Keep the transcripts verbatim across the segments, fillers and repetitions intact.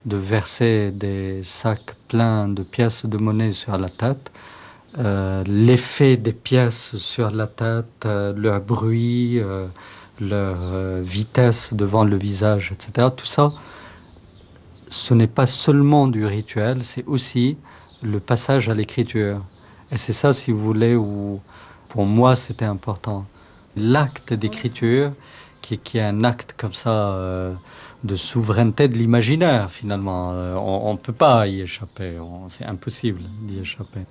de verser des sacs pleins de pièces de monnaie sur la tête. Euh, l'effet des pièces sur la tête, euh, leur bruit, euh, leur euh, vitesse devant le visage, et cetera. Tout ça, ce n'est pas seulement du rituel, c'est aussi le passage à l'écriture. Et c'est ça, si vous voulez, où pour moi c'était important. L'acte d'écriture, qui, qui est un acte comme ça euh, de souveraineté de l'imaginaire, finalement. Euh, on ne peut pas y échapper, on, c'est impossible d'y échapper.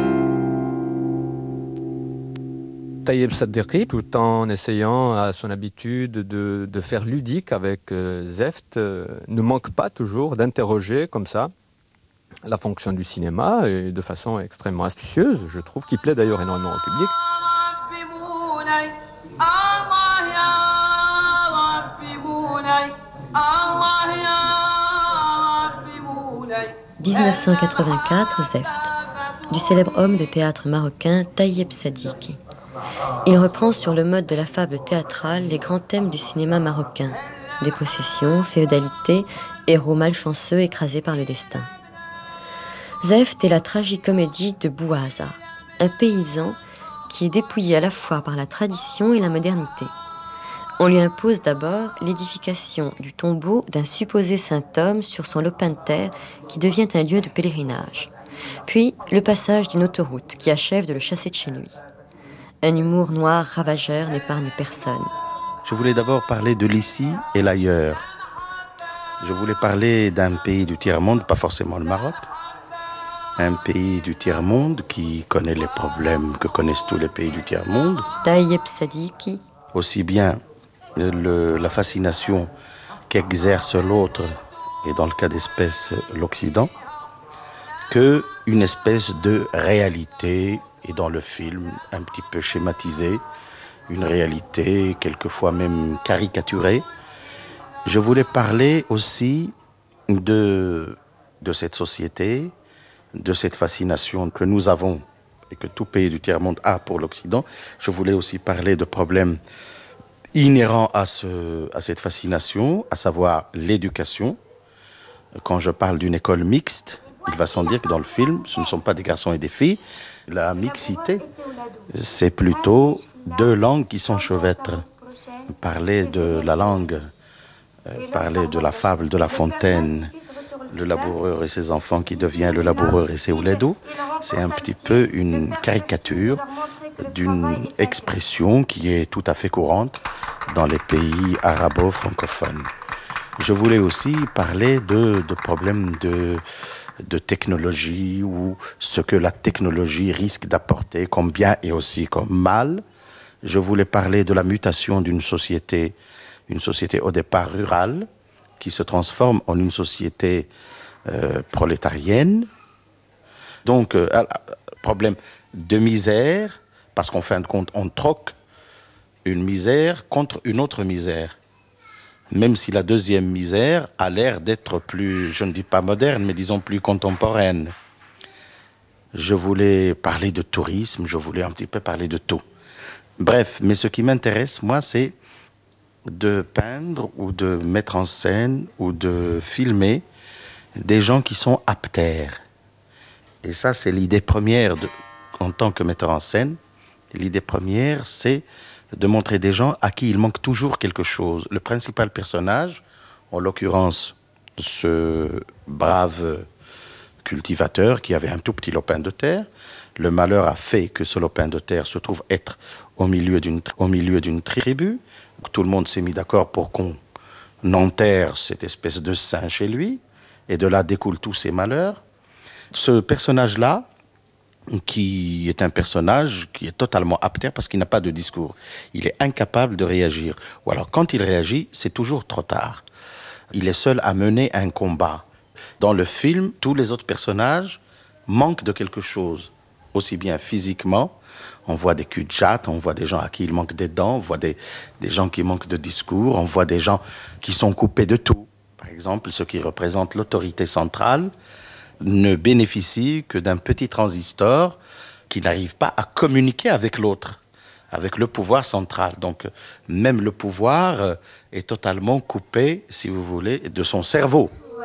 Taïeb Saddeqi, tout en essayant à son habitude de, de faire ludique avec euh, Zeft, euh, ne manque pas toujours d'interroger comme ça la fonction du cinéma et de façon extrêmement astucieuse, je trouve, qui plaît d'ailleurs énormément au public. dix-neuf cent quatre-vingt-quatre, Zeft, du célèbre homme de théâtre marocain Taïeb Saddeqi. Il reprend sur le mode de la fable théâtrale les grands thèmes du cinéma marocain, dépossession, féodalité, héros malchanceux écrasés par le destin. Zeft est la tragicomédie de Bouaza, un paysan qui est dépouillé à la fois par la tradition et la modernité. On lui impose d'abord l'édification du tombeau d'un supposé saint homme sur son lopin de terre qui devient un lieu de pèlerinage. Puis le passage d'une autoroute qui achève de le chasser de chez lui. Un humour noir ravageur n'épargne personne. Je voulais d'abord parler de l'ici et l'ailleurs. Je voulais parler d'un pays du tiers-monde, pas forcément le Maroc, un pays du tiers-monde qui connaît les problèmes que connaissent tous les pays du tiers-monde. Taïeb Saddeqi. Aussi bien le, la fascination qu'exerce l'autre, et dans le cas d'espèce l'Occident, qu'une espèce de réalité, et dans le film un petit peu schématisée, une réalité quelquefois même caricaturée. Je voulais parler aussi de, de cette société, de cette fascination que nous avons et que tout pays du tiers-monde a pour l'Occident. Je voulais aussi parler de problèmes inhérents à, ce, à cette fascination, à savoir l'éducation. Quand je parle d'une école mixte, il va sans dire que dans le film, ce ne sont pas des garçons et des filles. La mixité, c'est plutôt deux langues qui s'enchevêtrent. Parler de la langue, euh, parler de la fable de La Fontaine, le laboureur et ses enfants qui devient le laboureur et ses oulédous, c'est un petit peu une caricature d'une expression qui est tout à fait courante dans les pays arabo-francophones. Je voulais aussi parler de, de problèmes de, de technologie ou ce que la technologie risque d'apporter comme bien et aussi comme mal. Je voulais parler de la mutation d'une société, une société au départ rurale, qui se transforme en une société euh, prolétarienne. Donc, euh, problème de misère, parce qu'en fin de compte, on troque une misère contre une autre misère. Même si la deuxième misère a l'air d'être plus, je ne dis pas moderne, mais disons plus contemporaine. Je voulais parler de tourisme, je voulais un petit peu parler de tout. Bref, mais ce qui m'intéresse, moi, c'est de peindre ou de mettre en scène ou de filmer des gens qui sont aptères. Et ça, c'est l'idée première de, en tant que metteur en scène. L'idée première, c'est de montrer des gens à qui il manque toujours quelque chose. Le principal personnage, en l'occurrence ce brave cultivateur qui avait un tout petit lopin de terre, le malheur a fait que ce lopin de terre se trouve être au milieu d'une, au milieu d'une tribu. Tout le monde s'est mis d'accord pour qu'on enterre cette espèce de saint chez lui, et de là découlent tous ses malheurs. Ce personnage-là, qui est un personnage qui est totalement aptère parce qu'il n'a pas de discours. Il est incapable de réagir. Ou alors, quand il réagit, c'est toujours trop tard. Il est seul à mener un combat. Dans le film, tous les autres personnages manquent de quelque chose, aussi bien physiquement. On voit des culs de jatte, on voit des gens à qui il manque des dents, on voit des, des gens qui manquent de discours, on voit des gens qui sont coupés de tout. Par exemple, ceux qui représentent l'autorité centrale ne bénéficient que d'un petit transistor qui n'arrive pas à communiquer avec l'autre, avec le pouvoir central. Donc, même le pouvoir est totalement coupé, si vous voulez, de son cerveau.